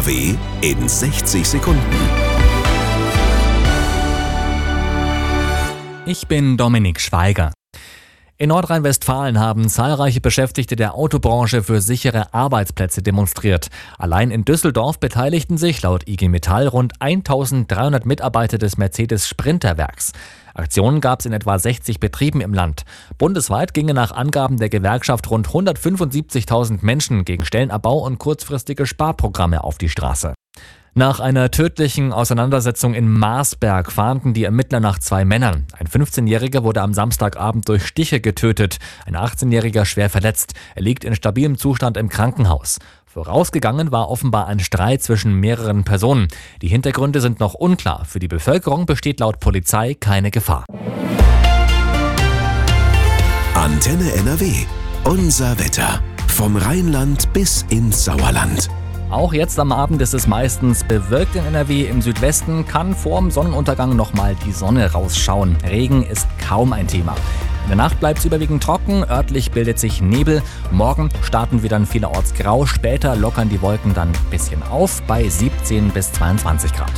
NRW in 60 Sekunden. Ich bin Dominik Schweiger. In Nordrhein-Westfalen haben zahlreiche Beschäftigte der Autobranche für sichere Arbeitsplätze demonstriert. Allein in Düsseldorf beteiligten sich laut IG Metall rund 1300 Mitarbeiter des Mercedes-Sprinter-Werks. Aktionen gab es in etwa 60 Betrieben im Land. Bundesweit gingen nach Angaben der Gewerkschaft rund 175.000 Menschen gegen Stellenabbau und kurzfristige Sparprogramme auf die Straße. Nach einer tödlichen Auseinandersetzung in Marsberg fahnden die Ermittler nach 2 Männern. Ein 15-Jähriger wurde am Samstagabend durch Stiche getötet, ein 18-Jähriger schwer verletzt. Er liegt in stabilem Zustand im Krankenhaus. Vorausgegangen war offenbar ein Streit zwischen mehreren Personen. Die Hintergründe sind noch unklar. Für die Bevölkerung besteht laut Polizei keine Gefahr. Antenne NRW. Unser Wetter. Vom Rheinland bis ins Sauerland. Auch jetzt am Abend ist es meistens bewölkt in NRW. Im Südwesten kann vorm Sonnenuntergang nochmal die Sonne rausschauen. Regen ist kaum ein Thema. In der Nacht bleibt es überwiegend trocken, örtlich bildet sich Nebel. Morgen starten wir dann vielerorts grau, später lockern die Wolken dann ein bisschen auf bei 17 bis 22 Grad.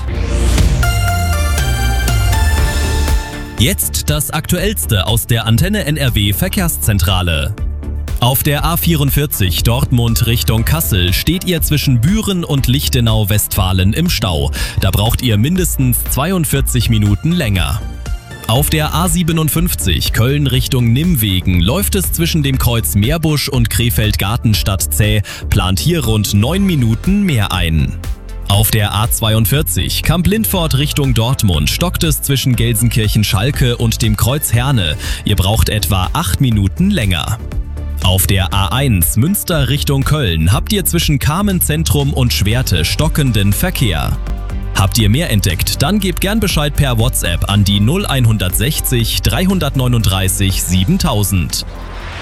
Jetzt das Aktuellste aus der Antenne NRW Verkehrszentrale. Auf der A44 Dortmund Richtung Kassel steht ihr zwischen Büren und Lichtenau Westfalen im Stau. Da braucht ihr mindestens 42 Minuten länger. Auf der A57 Köln Richtung Nimwegen läuft es zwischen dem Kreuz Meerbusch und Krefeld-Gartenstadt zäh, plant hier rund 9 Minuten mehr ein. Auf der A42 Kamp-Lindfort Richtung Dortmund stockt es zwischen Gelsenkirchen-Schalke und dem Kreuz Herne. Ihr braucht etwa 8 Minuten länger. Auf der A1 Münster Richtung Köln habt ihr zwischen Carmen-Zentrum und Schwerte stockenden Verkehr. Habt ihr mehr entdeckt, dann gebt gern Bescheid per WhatsApp an die 0160 339 7000.